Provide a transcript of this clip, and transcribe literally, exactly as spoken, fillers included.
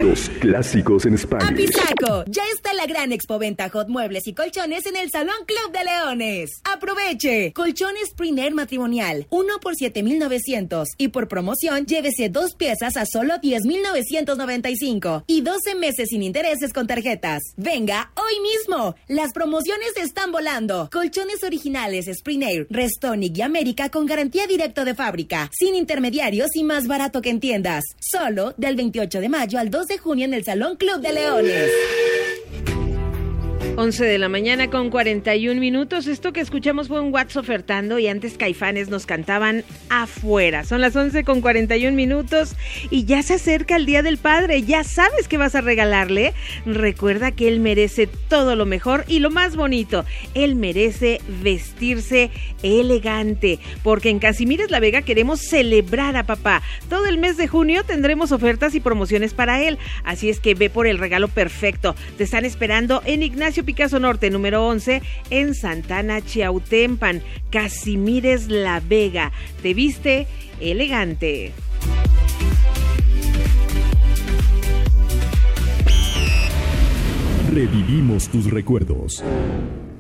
Los clásicos en Spanish. Apizaco, ya está la gran expoventa Hot Muebles y Colchones en el Salón Club de Leones. Aproveche, colchones Spring Air matrimonial, uno por siete mil novecientos y por promoción llévese dos piezas a solo diez mil novecientos noventa y cinco y doce meses sin intereses con tarjetas. Venga hoy mismo, las promociones están volando. Colchones originales Spring Air, Restonic y América con garantía directo de fábrica, sin intermediarios y más barato que en tiendas. Solo del veintiocho de mayo al dos de junio en el Salón Club de Leones. once de la mañana con cuarenta y un minutos. Esto que escuchamos fue un WhatsApp ofertando y antes Caifanes nos cantaban Afuera. Son las once con cuarenta y un minutos y ya se acerca el Día del Padre. ¿Ya sabes qué vas a regalarle? Recuerda que él merece todo lo mejor y lo más bonito. Él merece vestirse elegante, porque en Casimires La Vega queremos celebrar a papá. Todo el mes de junio tendremos ofertas y promociones para él, así es que ve por el regalo perfecto. Te están esperando en Ignacio Picasso Norte, número once, en Santana, Chiautempan. Casimires La Vega, te viste elegante. Revivimos tus recuerdos.